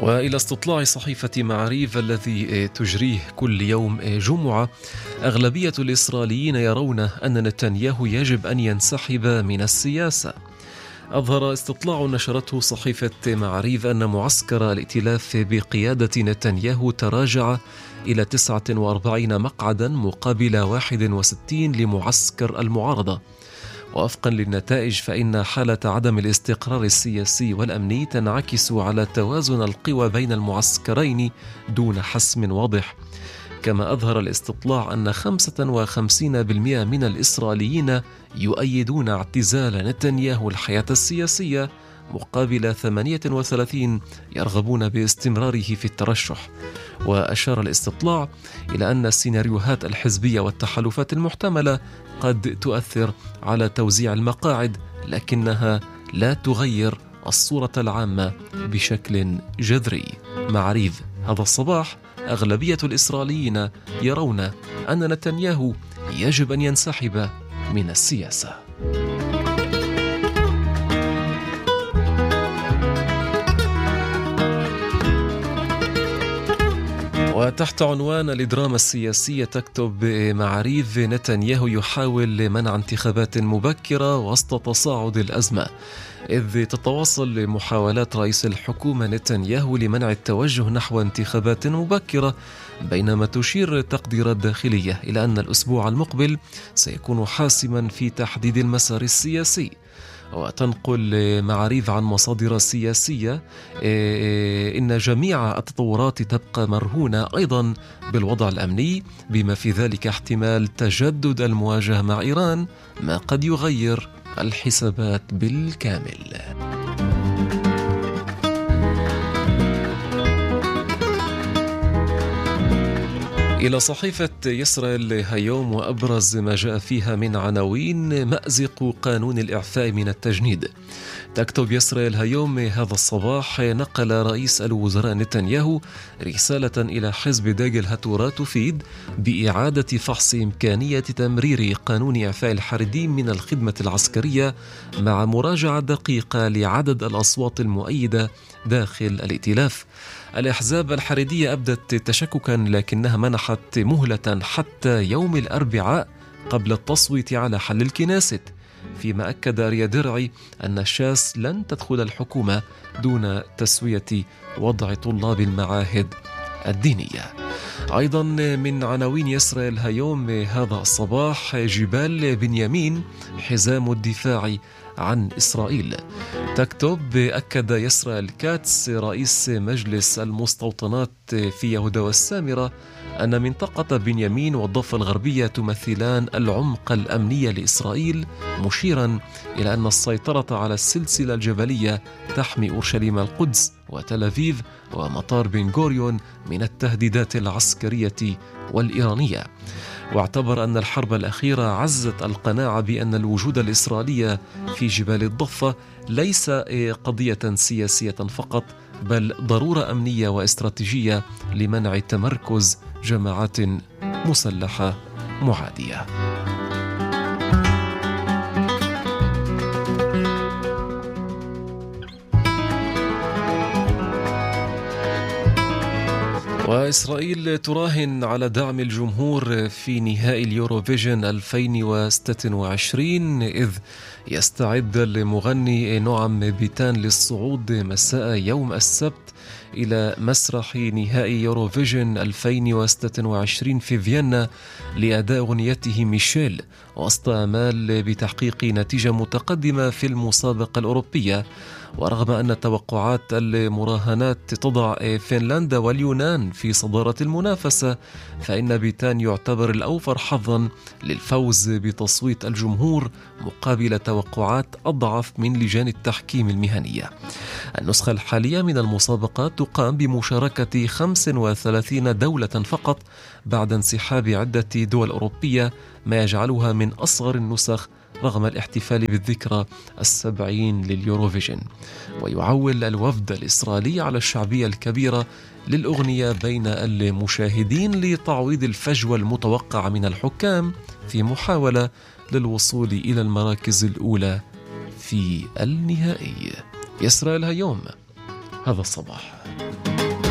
وإلى استطلاع صحيفة معاريف الذي تجريه كل يوم جمعة، أغلبية الإسرائيليين يرون أن نتنياهو يجب أن ينسحب من السياسة. أظهر استطلاع نشرته صحيفة معاريف أن معسكر الائتلاف بقيادة نتنياهو تراجع إلى 49 مقعدا مقابل 61 لمعسكر المعارضة. ووفقا للنتائج فإن حالة عدم الاستقرار السياسي والأمني تنعكس على توازن القوى بين المعسكرين دون حسم واضح. كما أظهر الاستطلاع أن 55% من الإسرائيليين يؤيدون اعتزال نتنياهو الحياة السياسية، مقابل 38 يرغبون باستمراره في الترشح. وأشار الاستطلاع إلى أن السيناريوهات الحزبية والتحالفات المحتملة قد تؤثر على توزيع المقاعد، لكنها لا تغير الصورة العامة بشكل جذري. معاريف هذا الصباح: أغلبية الإسرائيليين يرون أن نتنياهو يجب أن ينسحب من السياسة. وتحت عنوان الدراما السياسية تكتب معاريف: نتنياهو يحاول منع انتخابات مبكرة وسط تصاعد الأزمة، إذ تتواصل محاولات رئيس الحكومة نتنياهو لمنع التوجه نحو انتخابات مبكرة، بينما تشير التقديرات الداخلية إلى أن الأسبوع المقبل سيكون حاسما في تحديد المسار السياسي. وتنقل معاريف عن مصادر سياسية إن جميع التطورات تبقى مرهونة أيضا بالوضع الأمني، بما في ذلك احتمال تجدد المواجهة مع إيران، ما قد يغير الحسابات بالكامل. إلى صحيفة إسرائيل هيوم، وأبرز ما جاء فيها من عناوين: مأزق قانون الإعفاء من التجنيد. تكتب إسرائيل هيوم هذا الصباح: نقل رئيس الوزراء نتنياهو رسالة إلى حزب داجل هتورا تفيد بإعادة فحص إمكانية تمرير قانون إعفاء الحريديم من الخدمة العسكرية، مع مراجعة دقيقة لعدد الأصوات المؤيدة داخل الائتلاف. الأحزاب الحريدية أبدت تشككا، لكنها منحت مهلة حتى يوم الأربعاء قبل التصويت على حل الكنيست، فيما أكد أريا درعي أن الشاس لن تدخل الحكومة دون تسوية وضع طلاب المعاهد الدينية. أيضا من عناوين إسرائيل هيوم هذا الصباح: جبال بنيامين حزام الدفاع عن إسرائيل. تكتب: أكد إسرائيل كاتس رئيس مجلس المستوطنات في يهودا والسامرة أن منطقة بنيامين والضفة الغربية تمثلان العمق الأمني لإسرائيل، مشيرا إلى أن السيطرة على السلسلة الجبلية تحمي أورشليم القدس وتل أبيب ومطار بن غوريون من التهديدات العسكرية والإيرانية. واعتبر أن الحرب الأخيرة عزت القناعة بأن الوجود الإسرائيلي في جبال الضفة ليس قضية سياسية فقط، بل ضرورة أمنية واستراتيجية لمنع تمركز جماعات مسلحة معادية. وإسرائيل تراهن على دعم الجمهور في نهائي اليوروفيجن 2026، إذ يستعد المغني نعم بيتان للصعود مساء يوم السبت إلى مسرح نهائي يوروفيجن 2026 في فيينا لأداء أغنيته ميشيل، وسط آمال بتحقيق نتيجة متقدمة في المسابقة الأوروبية. ورغم أن توقعات المراهنات تضع فنلندا واليونان في صدارة المنافسة، فإن بيتان يعتبر الأوفر حظا للفوز بتصويت الجمهور مقابل توقعات أضعف من لجان التحكيم المهنية. النسخة الحالية من المسابقة تقام بمشاركة 35 دولة فقط بعد انسحاب عدة دول أوروبية، ما يجعلها من أصغر النسخ رغم الاحتفال بالذكرى 70 لليوروفيجن. ويعول الوفد الإسرائيلي على الشعبية الكبيرة للأغنية بين المشاهدين لتعويض الفجوة المتوقعة من الحكام في محاولة للوصول إلى المراكز الأولى في النهائي. إسرائيل هيوم هذا الصباح.